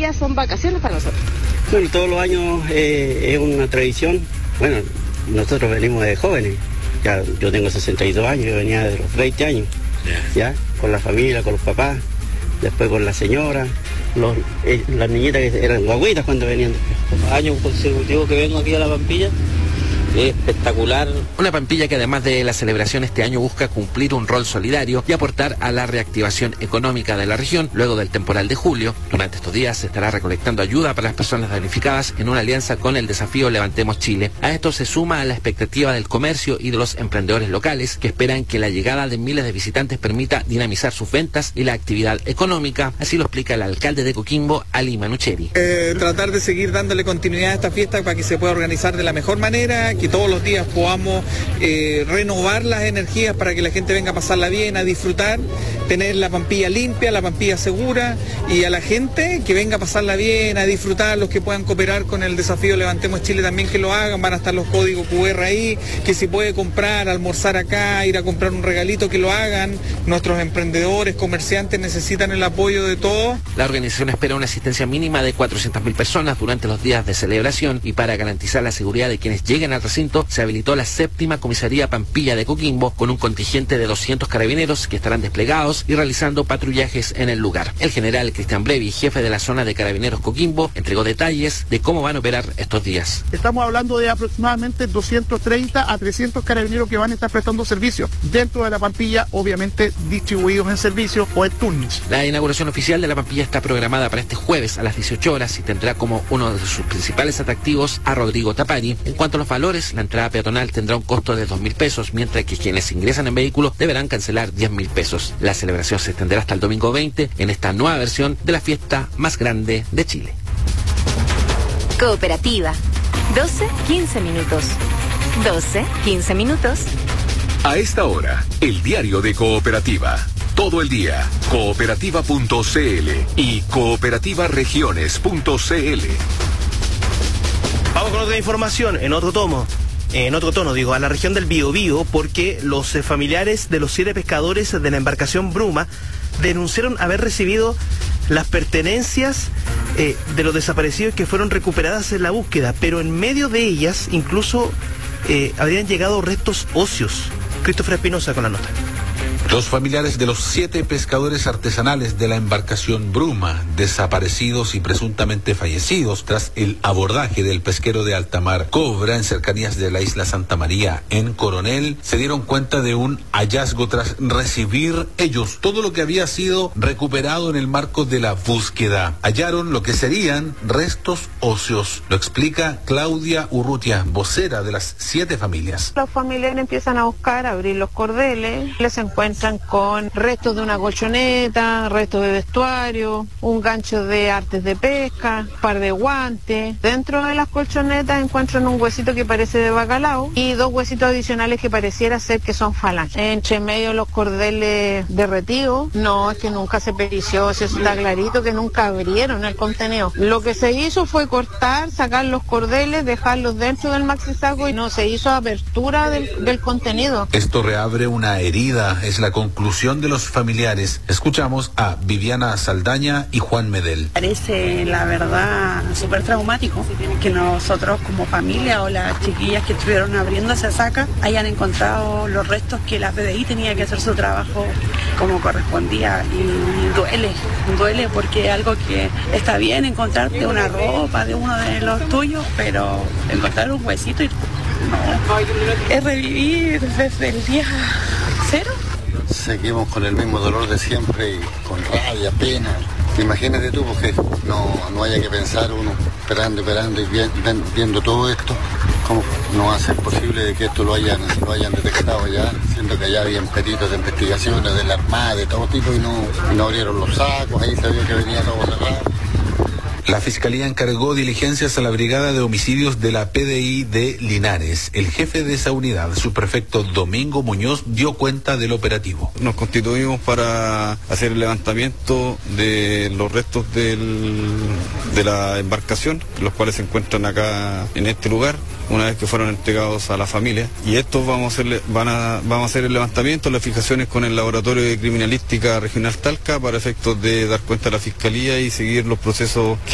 días son vacaciones para nosotros. Bueno, todos los años es una tradición. Bueno, nosotros venimos de jóvenes. Ya, yo tengo 62 años, yo venía de los 20 años, ya, con la familia, con los papás, después con la señora, las niñitas que eran guaguitas cuando venían. Años consecutivos que vengo aquí a La Pampilla. Es espectacular. Una Pampilla que además de la celebración este año busca cumplir un rol solidario y aportar a la reactivación económica de la región luego del temporal de julio. Durante estos días se estará recolectando ayuda para las personas damnificadas en una alianza con el desafío Levantemos Chile. A esto se suma la expectativa del comercio y de los emprendedores locales que esperan que la llegada de miles de visitantes permita dinamizar sus ventas y la actividad económica. Así lo explica el alcalde de Coquimbo, Ali Manucheri. Tratar de seguir dándole continuidad a esta fiesta para que se pueda organizar de la mejor manera, que todos los días podamos renovar las energías para que la gente venga a pasarla bien, a disfrutar, tener la Pampilla limpia, la Pampilla segura, y a la gente que venga a pasarla bien, a disfrutar, los que puedan cooperar con el desafío Levantemos Chile también que lo hagan, van a estar los códigos QR ahí, que si puede comprar, almorzar acá, ir a comprar un regalito, que lo hagan. Nuestros emprendedores, comerciantes necesitan el apoyo de todos. La organización espera una asistencia mínima de 400.000 personas durante los días de celebración, y para garantizar la seguridad de quienes lleguen al recinto se habilitó la 7ª comisaría Pampilla de Coquimbo con un contingente de 200 carabineros que estarán desplegados y realizando patrullajes en el lugar. El general Cristian Brevi, jefe de la zona de Carabineros Coquimbo, entregó detalles de cómo van a operar estos días. Estamos hablando de aproximadamente 230 a 300 carabineros que van a estar prestando servicio dentro de la Pampilla, obviamente distribuidos en servicios o en turnos. La inauguración oficial de la Pampilla está programada para este jueves a las 18 horas y tendrá como uno de sus principales atractivos a Rodrigo Tapari. En cuanto a los valores, la entrada peatonal tendrá un costo de 2.000 pesos, mientras que quienes ingresan en vehículo deberán cancelar 10.000 pesos. La celebración se extenderá hasta el domingo 20 en esta nueva versión de la fiesta más grande de Chile. Cooperativa. 12-15 minutos. 12-15 minutos. A esta hora, el diario de Cooperativa. Todo el día, cooperativa.cl y cooperativaregiones.cl. Vamos con otra información, en otro tono, a la región del Biobío, porque los familiares de los 7 pescadores de la embarcación Bruma denunciaron haber recibido las pertenencias de los desaparecidos que fueron recuperadas en la búsqueda, pero en medio de ellas incluso habrían llegado restos óseos. Christopher Espinosa con la nota. Los familiares de los 7 pescadores artesanales de la embarcación Bruma, desaparecidos y presuntamente fallecidos tras el abordaje del pesquero de alta mar Cobra en cercanías de la isla Santa María en Coronel, se dieron cuenta de un hallazgo tras recibir ellos todo lo que había sido recuperado en el marco de la búsqueda. Hallaron lo que serían restos óseos. Lo explica Claudia Urrutia, vocera de las 7 familias. Los familiares empiezan a buscar, a abrir los cordeles, les encuentran con restos de una colchoneta, restos de vestuario, un gancho de artes de pesca, un par de guantes. Dentro de las colchonetas encuentran un huesito que parece de bacalao y 2 huesitos adicionales que pareciera ser que son falanges. Entre medio los cordeles derretidos, no, es que nunca se perició, eso está clarito que nunca abrieron el contenido. Lo que se hizo fue cortar, sacar los cordeles, dejarlos dentro del maxisaco y no se hizo apertura del contenido. Esto reabre una herida, es la conclusión de los familiares. Escuchamos a Viviana Saldaña y Juan Medel. Parece, la verdad, súper traumático que nosotros como familia o las chiquillas que estuvieron abriendo esa saca hayan encontrado los restos que la PDI tenía que hacer su trabajo como correspondía, y duele porque es algo que está bien encontrarte una ropa de uno de los tuyos, pero encontrar un huesito y no, es revivir desde el día 0. Seguimos con el mismo dolor de siempre y con rabia, pena. Imagínate tú, porque no haya que pensar uno esperando y viendo todo esto, cómo no va a ser posible de que esto lo hayan detectado ya, siendo que allá habían peritos de investigaciones de la Armada, de todo tipo, y no abrieron los sacos, ahí se vio que venía todo cerrado. La Fiscalía encargó diligencias a la Brigada de Homicidios de la PDI de Linares. El jefe de esa unidad, subprefecto Domingo Muñoz, dio cuenta del operativo. Nos constituimos para hacer el levantamiento de los restos de la embarcación, los cuales se encuentran acá en este lugar, una vez que fueron entregados a la familia. Y estos vamos a hacer el levantamiento, las fijaciones con el Laboratorio de Criminalística Regional Talca para efectos de dar cuenta a la Fiscalía y seguir los procesos